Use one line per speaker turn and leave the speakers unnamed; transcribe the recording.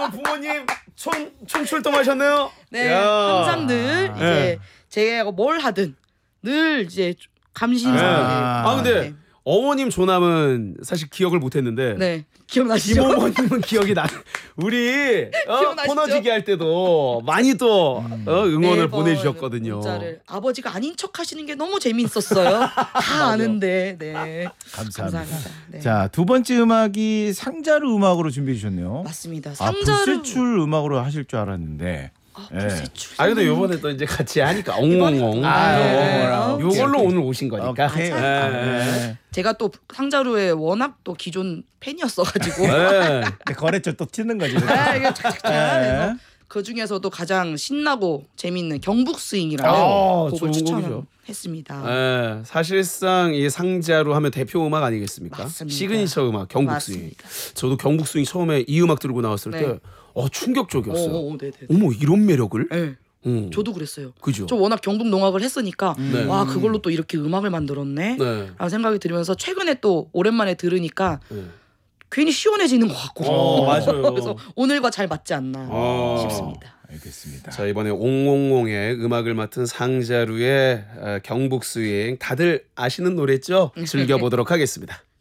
오늘 부모님 총 출동하셨네요.
네,
야.
항상 늘 이제
네.
제가 뭘 하든 늘 이제 감신사.
아 근데
네.
어머님 조남은 사실 기억을 못했는데
네, 기억나시죠?
이모님은 기억이 나. 우리
기억나시죠?
코너지기 할 때도 많이 또 응원을
매번
보내주셨거든요.
문자를 아버지가 아닌 척 하시는 게 너무 재밌었어요. 다 아는데. 네. 감사합니다. 네.
자, 두 번째 음악이 상자루 음악으로 준비해 주셨네요.
맞습니다.
아,
상자로
불세출 음악으로 하실 줄 알았는데.
불세출.
아 근데 요번에 또 이제 같이 하니까 엉엉엉.
네.
요걸로 오늘 오신 거니까.
오케이.
네.
제가 또 상자루에 워낙 또 기존 팬이었어가지고
네.
거래처 또 튀는 거지.
아, 이게 착착착 해서
네.
그 중에서도 가장 신나고 재밌는 경북 스윙이라는
좋은
곡을
곡이죠.
추천했습니다.
네, 사실상 이 상자로 하면 대표 음악 아니겠습니까?
맞습니다.
시그니처 음악 경북 스윙.
맞습니다.
저도 경북 스윙 처음에 이 음악 들고 나왔을
네.
때 충격적이었어요.
네네.
어머 이런 매력을?
네.
응.
저도 그랬어요.
그죠.
저 워낙 경북 농악을 했으니까
네.
와 그걸로 또 이렇게 음악을 만들었네
네.
라는 생각이 들면서 최근에 또 오랜만에 들으니까
네.
괜히 시원해지는 것 같고
맞아요.
그래서 오늘과 잘 맞지 않나 싶습니다.
알겠습니다.
자 이번에 옹옹옹의 음악을 맡은 상자루의 경북 스윙 다들 아시는 노래죠? 즐겨보도록 하겠습니다.